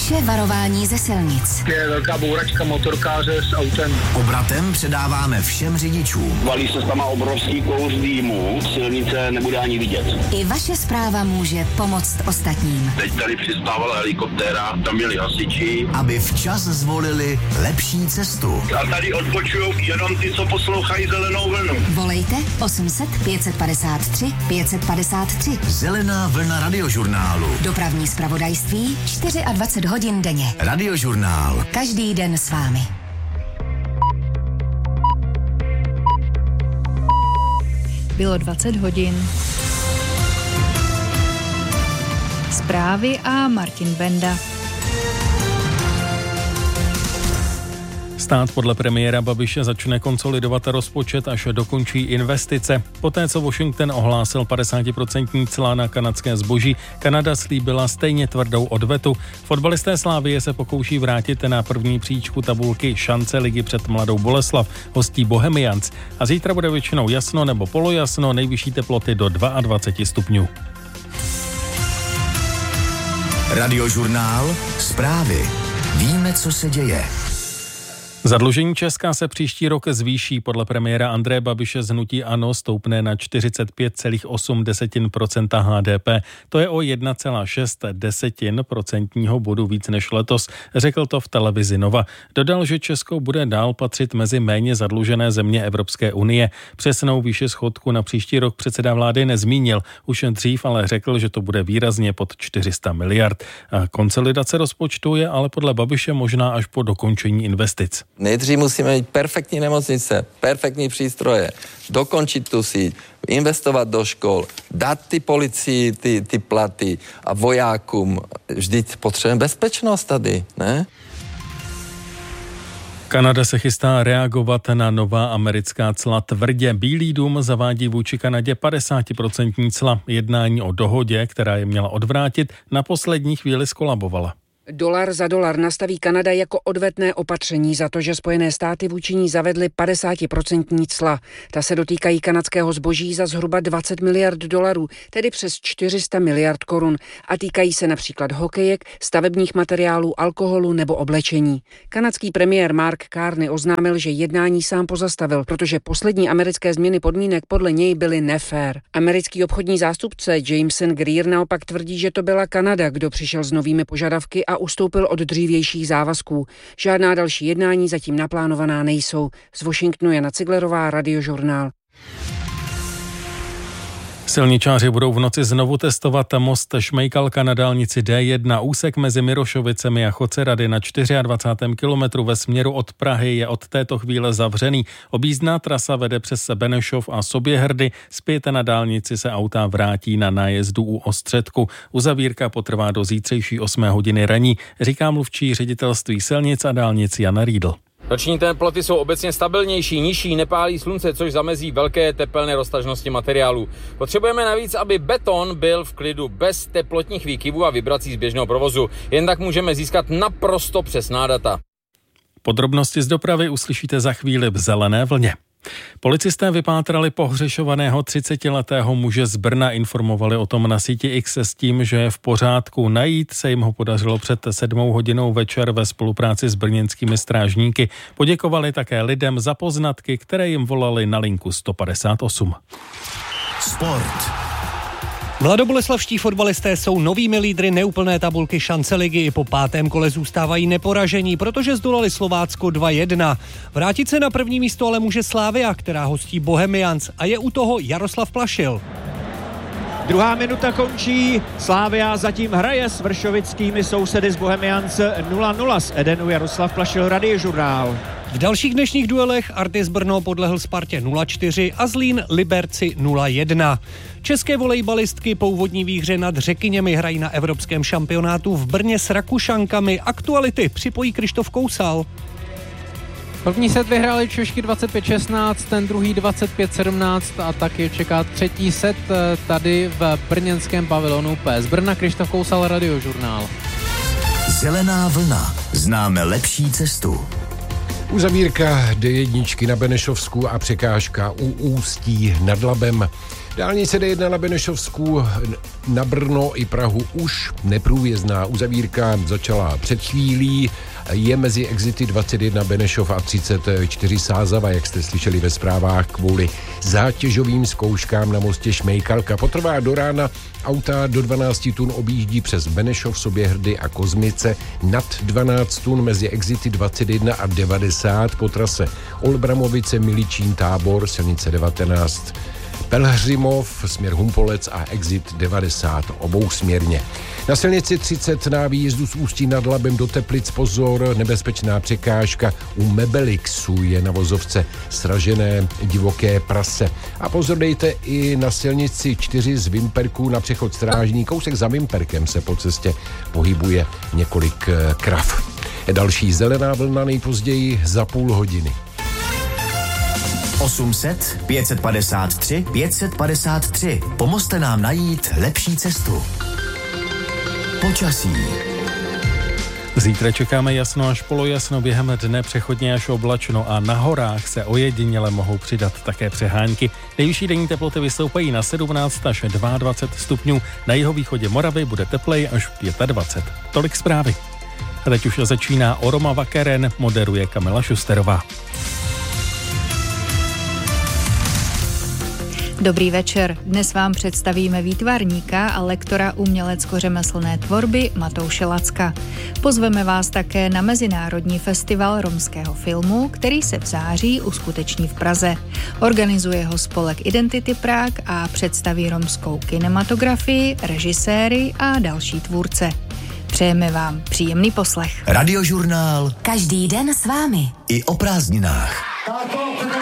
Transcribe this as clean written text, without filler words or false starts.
Vaše varování ze silnic. Je velká bouračka motorkáře s autem. Obratem předáváme všem řidičům. Valí se tam obrovský kouř dýmu, silnice nebude ani vidět. I vaše zpráva může pomoct ostatním. Teď tady přistávala helikoptéra, tam měli hasiči. Aby včas zvolili lepší cestu. A tady odpočujou jenom ty, co poslouchají Zelenou vlnu. Volejte 800 553 553. Zelená vlna radiožurnálu. Dopravní zpravodajství 24 hodin denně. Radiožurnál. Každý den s vámi. Bylo 20 hodin. Zprávy a Martin Benda. Stát podle premiéra Babiše začne konsolidovat rozpočet, až dokončí investice. Poté, co Washington ohlásil 50% cla na kanadské zboží, Kanada slíbila stejně tvrdou odvetu. Fotbalisté Slavie se pokouší vrátit na první příčku tabulky šance ligy před Mladou Boleslav, hostí Bohemians. A zítra bude většinou jasno nebo polojasno, nejvyšší teploty do 22 stupňů. Radiožurnál. Zprávy. Víme, co se děje. Zadlužení Česka se příští rok zvýší. Podle premiéra Andreje Babiše z hnutí ANO stoupne na 45,8% HDP. To je o 1,6% bodu víc než letos. Řekl to v televizi Nova. Dodal, že Česko bude dál patřit mezi méně zadlužené země Evropské unie. Přesnou výši schodku na příští rok předseda vlády nezmínil. Už dřív ale řekl, že to bude výrazně pod 400 miliard. Konsolidace rozpočtu je ale podle Babiše možná až po dokončení investic. Nejdřív musíme mít perfektní nemocnice, perfektní přístroje, dokončit tu síť, investovat do škol, dát ty policii ty platy a vojákům. Vždyť potřebujeme bezpečnost tady, ne? Kanada se chystá reagovat na nová americká cla tvrdě. Bílý dům zavádí vůči Kanadě 50% cla. Jednání o dohodě, která je měla odvrátit, na poslední chvíli skolabovala. Dolar za dolar nastaví Kanada jako odvetné opatření za to, že Spojené státy vůči ní zavedly 50% cla. Ta se dotýkají kanadského zboží za zhruba 20 miliard dolarů, tedy přes 400 miliard korun, a týkají se například hokejek, stavebních materiálů, alkoholu nebo oblečení. Kanadský premiér Mark Carney oznámil, že jednání sám pozastavil, protože poslední americké změny podmínek podle něj byly nefér. Americký obchodní zástupce Jameson Greer naopak tvrdí, že to byla Kanada, kdo přišel s novými požadavky a ustoupil od dřívějších závazků. Žádná další jednání zatím naplánovaná nejsou. Z Washingtonu Jana Ciglerová, Radiožurnál. Silničáři budou v noci znovu testovat most Šmejkalka na dálnici D1. Úsek mezi Mirošovicemi a Chocerady na 24. kilometru ve směru od Prahy je od této chvíle zavřený. Objízdná trasa vede přes Benešov a Soběhrdy. Zpět na dálnici se auta vrátí na nájezdu u Ostředku. Uzavírka potrvá do zítřejší 8 hodiny raní, říká mluvčí ředitelství silnic a dálnic Jana Riedl. Noční teploty jsou obecně stabilnější, nižší, nepálí slunce, což zamezí velké tepelné roztažnosti materiálů. Potřebujeme navíc, aby beton byl v klidu bez teplotních výkyvů a vibrací z běžného provozu. Jen tak můžeme získat naprosto přesná data. Podrobnosti z dopravy uslyšíte za chvíli v Zelené vlně. Policisté vypátrali pohřešovaného 30letého muže z Brna, informovali o tom na síti X s tím, že je v pořádku. Najít se jim ho podařilo před 7 hodinou večer ve spolupráci s brněnskými strážníky. Poděkovali také lidem za poznatky, které jim volali na linku 158. Sport. Mladoboleslavští fotbalisté jsou novými lídry neúplné tabulky šance ligy. I po 5. kole zůstávají neporažení, protože zdolali Slovácko 2-1. Vrátit se na první místo ale může Slavia, která hostí Bohemians, a je u toho Jaroslav Plašil. Druhá minuta končí, Slavia zatím hraje s vršovickými sousedy z Bohemians 0-0. Z Edenu Jaroslav Plašil, Radiožurnál. V dalších dnešních duelech Artis Brno podlehl Spartě 0-4 a Zlín Liberci 0-1. České volejbalistky po úvodní výhře nad Řekyněmi hrají na evropském šampionátu v Brně s Rakušankami. Aktuality připojí Krištof Kousal. První set vyhráli Češky 25-16, ten druhý 25-17 a taky čeká třetí set tady v brněnském pavilonu PS Brna. Krištof Kousal, Radiožurnál. Zelená vlna. Známe lepší cestu. Uzavírka D1 na Benešovsku a překážka u Ústí nad Labem. Dálnice D1 na Benešovsku na Brno i Prahu už neprůjezdná. Uzavírka začala před chvílí. Je mezi exity 21 Benešov a 34 Sázava, jak jste slyšeli ve zprávách, kvůli zátěžovým zkouškám na mostě Šmejkalka. Potrvá do rána. Auta do 12 tun objíždí přes Benešov, Soběhrdy a Kozmice. Nad 12 tun mezi exity 21 a 90 po trase Olbramovice, Miličín, Tábor, silnice 19. Pelhřimov, směr Humpolec a exit 90 obousměrně. Na silnici 30 na výjezdu z Ústí nad Labem do Teplic pozor, nebezpečná překážka u Mebelixu je na vozovce sražené divoké prase. A pozor dejte i na silnici 4 z Vimperku na přechod Strážný. Kousek za Vimperkem se po cestě pohybuje několik krav. Další zelená vlna nejpozději za půl hodiny. 800 553 553. Pomozte nám najít lepší cestu. Počasí. Zítra čekáme jasno až polojasno, během dne přechodně až oblačno a na horách se ojediněle mohou přidat také přehánky. Nejvyšší denní teploty vystoupají na 17 až 22 stupňů, na jihovýchodě Moravy bude teplej až 25. Tolik zprávy. A teď už začíná Oroma Vakeren, moderuje Kamila Šusterová. Dobrý večer. Dnes vám představíme výtvarníka a lektora umělecko-řemeslné tvorby Matouše Lacka. Pozveme vás také na Mezinárodní festival romského filmu, který se v září uskuteční v Praze. Organizuje ho spolek Identity Prague a představí romskou kinematografii, režiséry a další tvůrce. Přejeme vám příjemný poslech. Radiožurnál. Každý den s vámi. I o prázdninách.